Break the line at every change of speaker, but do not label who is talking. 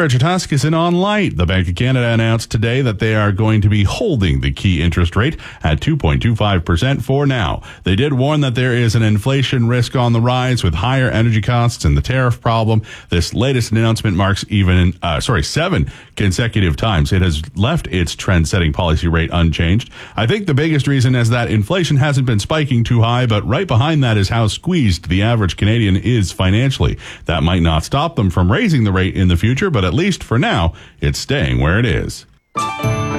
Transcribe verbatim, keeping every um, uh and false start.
Richard Huskisson on Light. The Bank of Canada announced today that they are going to be holding the key interest rate at two point two five percent for now. They did warn that there is an inflation risk on the rise with higher energy costs and the tariff problem. This latest announcement marks even, uh, sorry, seven consecutive times it has left its trend-setting policy rate unchanged. I think the biggest reason is that inflation hasn't been spiking too high, but right behind that is how squeezed the average Canadian is financially. That might not stop them from raising the rate in the future, but at least for now, it's staying where it is.